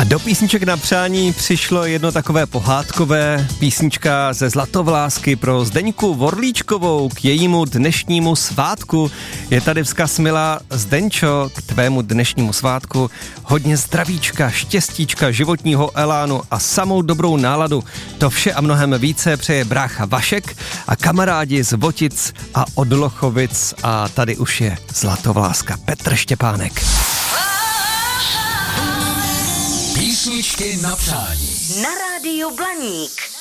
Do písniček na přání přišlo jedno takové pohádkové, písnička ze Zlatovlásky pro Zdeňku Vorlíčkovou k jejímu dnešnímu svátku. Je tady vzkaz, milá Zdenčo, k tvému dnešnímu svátku. Hodně zdravíčka, štěstíčka, životního elánu a samou dobrou náladu. To vše a mnohem více přeje brácha Vašek a kamarádi z Votic a od Lochovic. A tady už je Zlatovláska, Petr Štěpánek. Písničky na přání. Na rádiu Blaník.